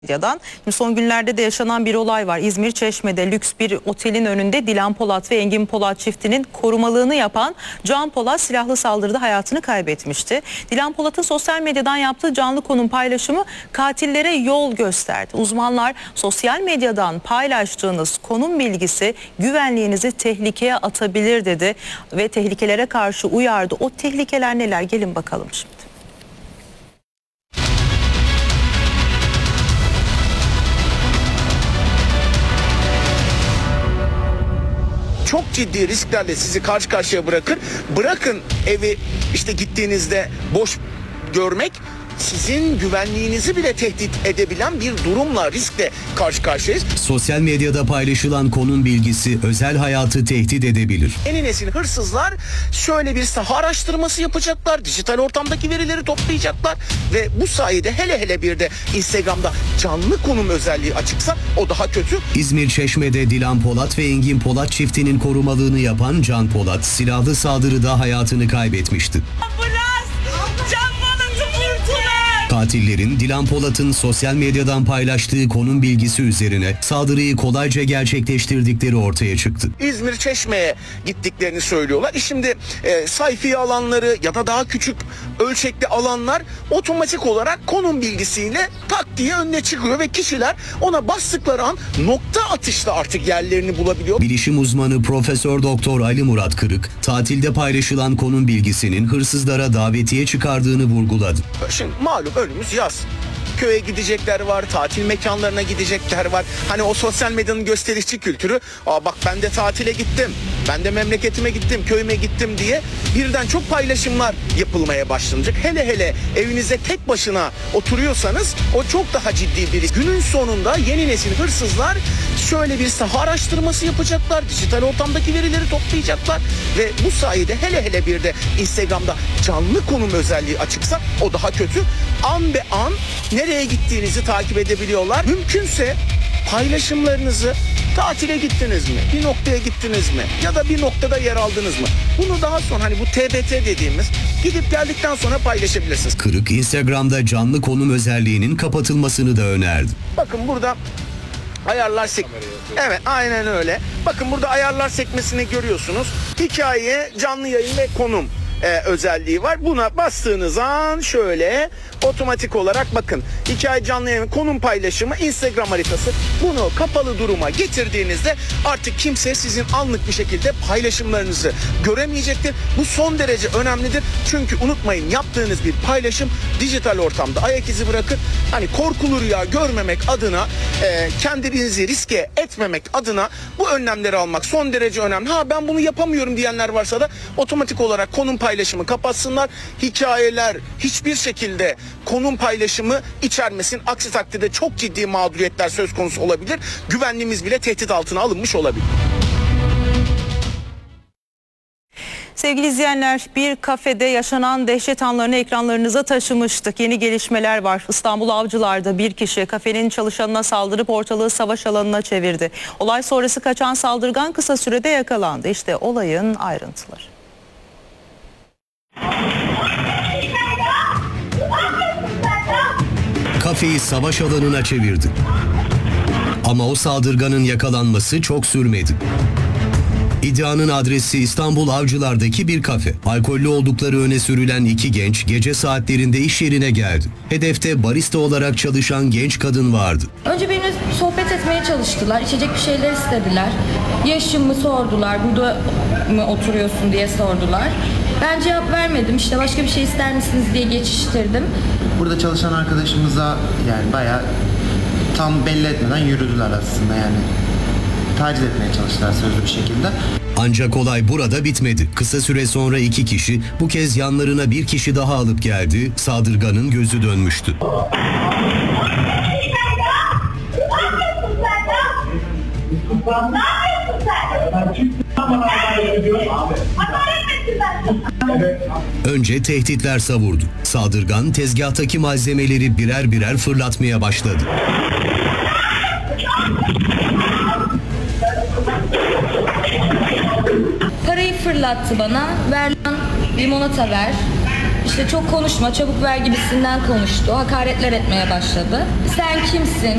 medyadan. Şimdi son günlerde de yaşanan bir olay var. İzmir Çeşme'de lüks bir otelin önünde Dilan Polat ve Engin Polat çiftinin korumalığını yapan Can Polat silahlı saldırıda hayatını kaybetmişti. Dilan Polat'ın sosyal medyadan yaptığı canlı konum paylaşımı katillere yol gösterdi. Uzmanlar sosyal medyadan paylaştığınız konum bilgisi güvenliğinizi tehlikeye atabilir dedi ve tehlikelere karşı uyardı. O tehlikeler neler? Gelin bakalım şimdi. Çok ciddi risklerle sizi karşı karşıya bırakır. Bırakın evi işte gittiğinizde boş görmek, sizin güvenliğinizi bile tehdit edebilen bir durumla, riskle karşı karşıyayız. Sosyal medyada paylaşılan konum bilgisi özel hayatı tehdit edebilir. Yeni nesil hırsızlar şöyle bir saha araştırması yapacaklar, dijital ortamdaki verileri toplayacaklar ve bu sayede hele bir de Instagram'da canlı konum özelliği açıksa o daha kötü. İzmir Çeşme'de Dilan Polat ve Engin Polat çiftinin korumalığını yapan Can Polat silahlı saldırıda hayatını kaybetmişti. Katillerin Dilan Polat'ın sosyal medyadan paylaştığı konum bilgisi üzerine saldırıyı kolayca gerçekleştirdikleri ortaya çıktı. İzmir Çeşme'ye gittiklerini söylüyorlar. Şimdi sayfiye alanları ya da daha küçük ölçekli alanlar otomatik olarak konum bilgisiyle tak diye önüne çıkıyor ve kişiler ona bastıkları an nokta atışla artık yerlerini bulabiliyor. Bilişim uzmanı Profesör Doktor Ali Murat Kırık, tatilde paylaşılan konum bilgisinin hırsızlara davetiye çıkardığını vurguladı. Şimdi malum önümüz yaz. Köye gidecekler var, tatil mekanlarına gidecekler var. Hani o sosyal medyanın gösterişçi kültürü, bak ben de tatile gittim, ben de memleketime gittim, köyüme gittim diye birden çok paylaşımlar yapılmaya başlanacak. Hele evinize tek başına oturuyorsanız o çok daha ciddi bir risk. Günün sonunda yeni nesil hırsızlar şöyle bir saha araştırması yapacaklar, dijital ortamdaki verileri toplayacaklar ve bu sayede hele bir de Instagram'da canlı konum özelliği açıksa o daha kötü. An be an nereye gittiğinizi takip edebiliyorlar. Mümkünse paylaşımlarınızı, tatile gittiniz mi, bir noktaya gittiniz mi ya da bir noktada yer aldınız mı, bunu daha sonra hani bu TBT dediğimiz gidip geldikten sonra paylaşabilirsiniz. Kırık Instagram'da canlı konum özelliğinin kapatılmasını da önerdi. Bakın burada ayarlar evet, aynen öyle. Bakın burada ayarlar sekmesini görüyorsunuz. Hikaye, canlı yayın ve konum özelliği var. Buna bastığınız an şöyle otomatik olarak bakın hikaye, canlı yayın, konum paylaşımı, Instagram haritası, bunu kapalı duruma getirdiğinizde artık kimse sizin anlık bir şekilde paylaşımlarınızı göremeyecektir. Bu son derece önemlidir. Çünkü unutmayın, yaptığınız bir paylaşım dijital ortamda ayak izi bırakır. Hani korkulu rüya görmemek adına, kendinizi riske etmemek adına bu önlemleri almak son derece önemli. Ben bunu yapamıyorum diyenler varsa da otomatik olarak konum paylaşımı kapatsınlar. Hikayeler hiçbir şekilde konum paylaşımı içermesin. Aksi takdirde çok ciddi mağduriyetler söz konusu olabilir. Güvenliğimiz bile tehdit altına alınmış olabilir. Sevgili izleyenler, bir kafede yaşanan dehşet anlarını ekranlarınıza taşımıştık. Yeni gelişmeler var. İstanbul Avcılar'da bir kişi kafenin çalışanına saldırıp ortalığı savaş alanına çevirdi. Olay sonrası kaçan saldırgan kısa sürede yakalandı. İşte olayın ayrıntıları. Kafeyi savaş alanına çevirdi. Ama o saldırganın yakalanması çok sürmedi. İddianın adresi İstanbul Avcılar'daki bir kafe. Alkollü oldukları öne sürülen iki genç gece saatlerinde iş yerine geldi. Hedefte barista olarak çalışan genç kadın vardı. Önce benimle sohbet etmeye çalıştılar. İçecek bir şeyler istediler. Yaşımı sordular. Burada mı oturuyorsun diye sordular. Ben cevap vermedim. İşte başka bir şey ister misiniz diye geçiştirdim. Burada çalışan arkadaşımıza yani bayağı tam belli etmeden yürüdüler aslında yani. Taciz etmeye çalıştılar sözlü bir şekilde. Ancak olay burada bitmedi. Kısa süre sonra iki kişi, bu kez yanlarına bir kişi daha alıp geldi. Saldırganın gözü dönmüştü. Önce tehditler savurdu. Saldırgan tezgahtaki malzemeleri birer fırlatmaya başladı. Parayı fırlattı bana. Ver lan, limonata ver. İşte çok konuşma, çabuk ver gibisinden konuştu. Hakaretler etmeye başladı. Sen kimsin?